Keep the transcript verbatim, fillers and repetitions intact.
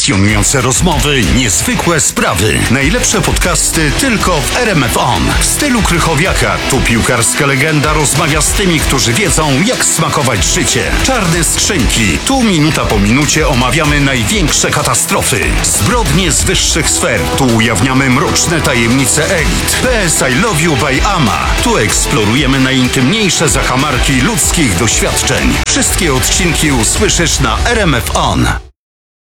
pasjonujące rozmowy, niezwykłe sprawy. Najlepsze podcasty tylko w R M F On. W stylu Krychowiaka. Tu piłkarska legenda rozmawia z tymi, którzy wiedzą, jak smakować życie. Czarne skrzynki. Tu minuta po minucie omawiamy największe katastrofy. Zbrodnie z wyższych sfer. Tu ujawniamy mroczne tajemnice elit. P S I Love You by Ama. Tu eksplorujemy najintymniejsze zakamarki ludzkich doświadczeń. Wszystkie odcinki usłyszysz na R M F On.